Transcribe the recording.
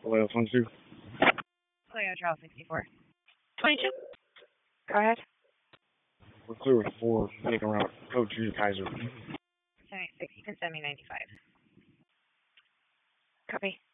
Oil 22. Toyota Trail 64. 22. Go ahead. We're clear with 4, making around code 2 to Kaiser. 76. You can send me 95. Copy.